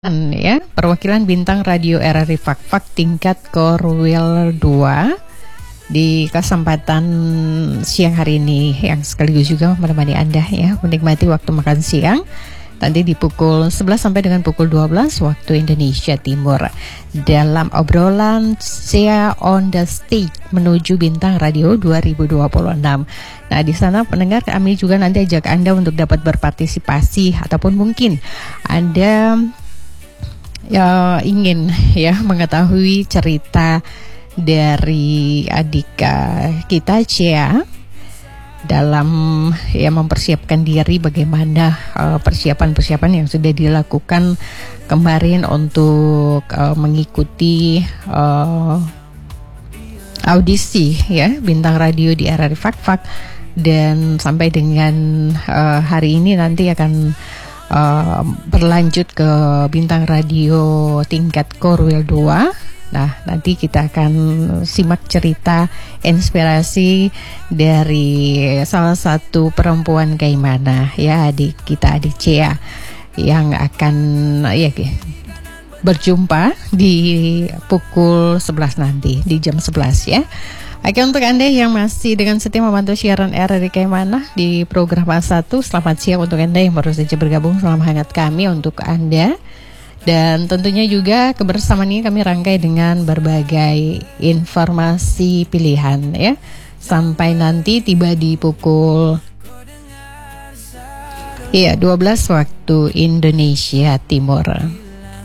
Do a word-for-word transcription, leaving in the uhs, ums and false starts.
Ya, perwakilan bintang radio R R I Fak-Fak tingkat Korwil dua di kesempatan siang hari ini yang sekaligus juga menemani Anda ya menikmati waktu makan siang nanti di pukul sebelas sampai dengan pukul dua belas waktu Indonesia Timur dalam obrolan Sea on the Stage menuju Bintang Radio dua ribu dua puluh enam. Nah, di sana pendengar kami juga nanti ajak Anda untuk dapat berpartisipasi ataupun mungkin Anda ya ingin ya mengetahui cerita dari adik kita Cia dalam ya mempersiapkan diri, bagaimana uh, persiapan-persiapan yang sudah dilakukan kemarin untuk uh, mengikuti uh, audisi ya bintang radio di R R I Fak-Fak, dan sampai dengan uh, hari ini nanti akan Uh, berlanjut ke bintang radio tingkat Korwil dua. Nah, nanti kita akan simak cerita inspirasi dari salah satu perempuan kayak mana ya adik kita, adik Cia, yang akan ya berjumpa di pukul sebelas nanti, di jam sebelas ya. Oke, untuk Anda yang masih dengan setia membantu siaran R R I Kaimana di program A satu, selamat siang. Untuk Anda yang baru saja bergabung, salam hangat kami untuk Anda. Dan tentunya juga kebersamaan ini kami rangkai dengan berbagai informasi pilihan ya, sampai nanti tiba di pukul iya dua belas waktu Indonesia Timur.